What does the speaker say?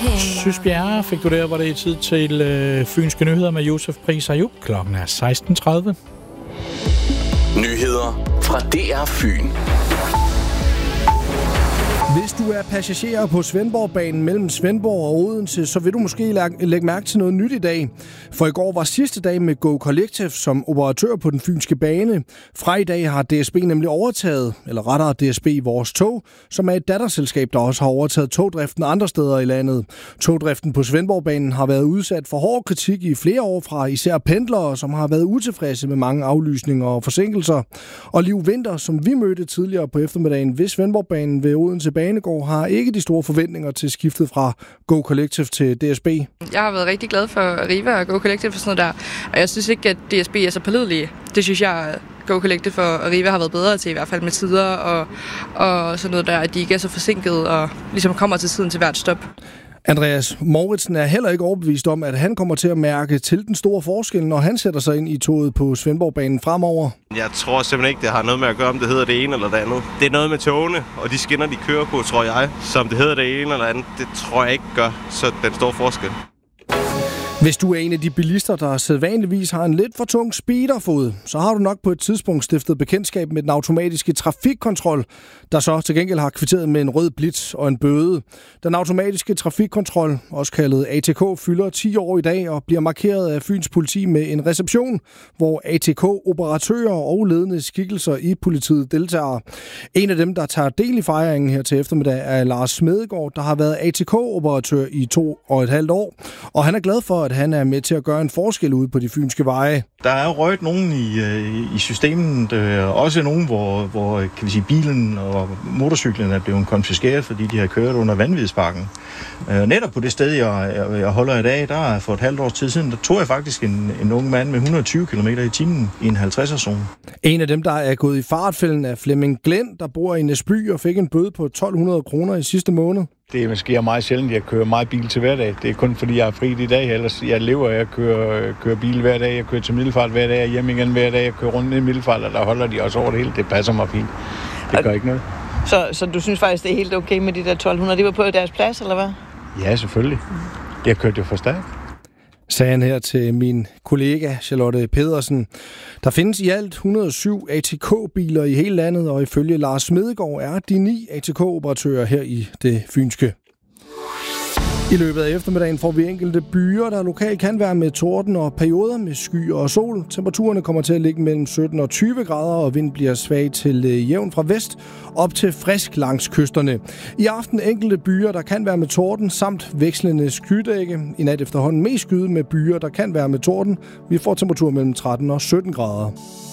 Synes Bjerre fik du der, hvor det er tid til Fynske Nyheder med Josef Pris Ayub. Klokken er 16.30. Nyheder fra DR Fyn. Hvis du er passager på Svendborgbanen mellem Svendborg og Odense, så vil du måske lægge mærke til noget nyt i dag. For i går var sidste dag med Go Collective som operatør på den fynske bane. Fra i dag har DSB nemlig overtaget, eller rettere DSB Vores Tog, som er et datterselskab, der også har overtaget togdriften andre steder i landet. Togdriften på Svendborgbanen har været udsat for hård kritik i flere år fra især pendlere, som har været utilfredse med mange aflysninger og forsinkelser. Og Liv Vinter, som vi mødte tidligere på eftermiddagen ved Svendborgbanen ved Odense Banegård, har ikke de store forventninger til skiftet fra Go Collective til DSB. Jeg har været rigtig glad for Arriva og Go Collective og sådan noget der, og jeg synes ikke, at DSB er så pålidelige. Det synes jeg, Go Collective for Arriva har været bedre til, i hvert fald med tider og sådan noget der, at de ikke er så forsinket og ligesom kommer til tiden til hvert stop. Andreas Mouritsen er heller ikke overbevist om, at han kommer til at mærke til den store forskel, når han sætter sig ind i toget på Svendborgbanen fremover. Jeg tror simpelthen ikke, det har noget med at gøre, om det hedder det ene eller det andet. Det er noget med togene, og de skinner, de kører på, tror jeg. Så om det hedder det ene eller andet, det tror jeg ikke gør så den store forskel. Hvis du er en af de bilister, der sædvanligvis har en lidt for tung speederfod, så har du nok på et tidspunkt stiftet bekendtskab med den automatiske trafikkontrol, der så til gengæld har kvitteret med en rød blitz og en bøde. Den automatiske trafikkontrol, også kaldet ATK, fylder 10 år i dag og bliver markeret af Fyns politi med en reception, hvor ATK-operatører og ledende skikkelser i politiet deltager. En af dem, der tager del i fejringen her til eftermiddag, er Lars Smedegaard, der har været ATK-operatør i 2,5 år, og han er glad for, at han er med til at gøre en forskel ude på de fynske veje. Der er jo røget nogen i systemet, også nogen, hvor kan vi sige, bilen og motorcyklen er blevet konfiskeret, fordi de har kørt under vanvidspakken. Netop på det sted, jeg holder i dag, der for et halvt års tid siden, der tog jeg faktisk en ung mand med 120 km i timen i en 50'er-zone. En af dem, der er gået i fartfælden, er Flemming Glenn, der bor i Næsby og fik en bøde på 1.200 kroner i sidste måned. Det sker meget sjældent, jeg kører meget bil til hverdag. Det er kun fordi, jeg er fri i dag. Ellers jeg lever, jeg kører bil hver dag. Jeg kører til Middelfart hver dag, hjem igen hver dag. Jeg kører rundt i Middelfart, og der holder de også over det hele. Det passer mig fint. Det gør ikke noget. Så du synes faktisk, det er helt okay med de der 1.200? Det var på deres plads, eller hvad? Ja, selvfølgelig. Jeg kørte jo for stærkt. Sagde han her til min kollega Charlotte Pedersen. Der findes i alt 107 ATK-biler i hele landet, og ifølge Lars Smedegaard er de 9 ATK-operatører her i det fynske. I løbet af eftermiddagen får vi enkelte byer, der lokalt kan være med torden og perioder med skyer og sol. Temperaturerne kommer til at ligge mellem 17 og 20 grader, og vind bliver svag til jævn fra vest op til frisk langs kysterne. I aften enkelte byer, der kan være med torden, samt vekslende skydække. I nat efterhånden mest skyde med byer, der kan være med torden. Vi får temperatur mellem 13 og 17 grader.